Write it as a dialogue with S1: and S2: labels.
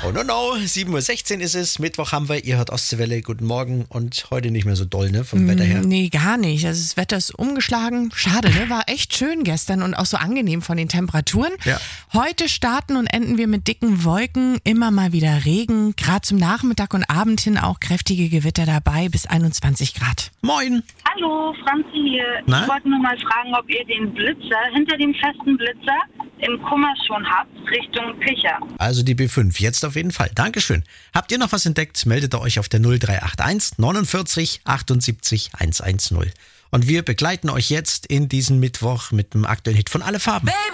S1: Oh no, 7.16 Uhr ist es, Mittwoch haben wir, ihr hört Ostseewelle, guten Morgen und heute nicht mehr so doll, ne, vom Wetter her.
S2: Nee, gar nicht. Also das Wetter ist umgeschlagen. Schade, ne? War echt schön gestern und auch so angenehm von den Temperaturen.
S1: Ja.
S2: Heute starten und enden wir mit dicken Wolken, immer mal wieder Regen, gerade zum Nachmittag und Abend hin auch kräftige Gewitter dabei, bis 21 Grad.
S1: Moin.
S3: Hallo, Franzi hier.
S1: Na?
S3: Ich wollte nur mal fragen, ob ihr den Blitzer hinter dem festen Blitzer im Kummer schon habt, Richtung Picha.
S1: Also die B5, jetzt auf jeden Fall. Dankeschön. Habt ihr noch was entdeckt, meldet ihr euch auf der 0381 49 78 110. Und wir begleiten euch jetzt in diesen Mittwoch mit dem aktuellen Hit von Alle Farben.
S4: Baby.